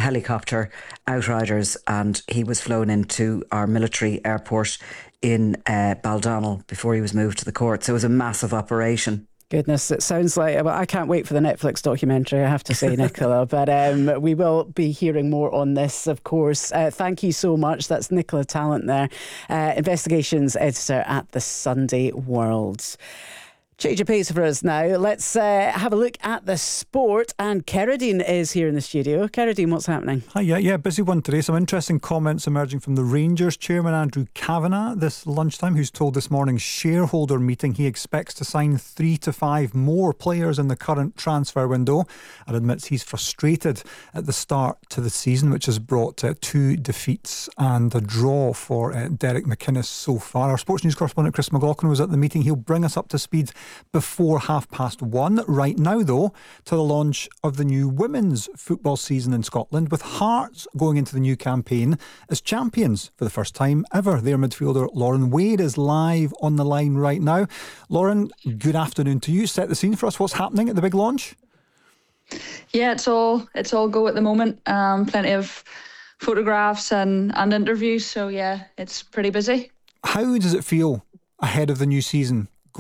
helicopter outriders, and he was flown into our military airport in Baldonnel before he was moved to the court. So it was a massive operation. Goodness, it sounds like... Well, I can't wait for the Netflix documentary, I have to say, Nicola. But we will be hearing more on this, of course. Thank you so much. That's Nicola Tallant there, investigations editor at the Sunday World. Change of pace for us now. Let's have a look at the sport. And Keradine is here in the studio. Keradine, what's happening? Hi, yeah, busy one today. Some interesting comments emerging from the Rangers chairman, Andrew Kavanagh, this lunchtime, who's told this morning's shareholder meeting he expects to sign 3 to 5 more players in the current transfer window, and admits he's frustrated at the start to the season, which has brought 2 defeats and a draw for Derek McInnes so far. Our sports news correspondent Chris McLaughlin was at the meeting. He'll bring us up to speed before 1:30. Right now, though, to the launch of the new women's football season in Scotland, with Hearts going into the new campaign as champions for the first time ever. Their midfielder Lauren Wade is live on the line right now. Lauren, good afternoon to you. Set the scene for us. What's happening at the big launch? Yeah, it's all go at the moment. Plenty of photographs and interviews. So yeah, it's pretty busy. How does it feel ahead of the new season?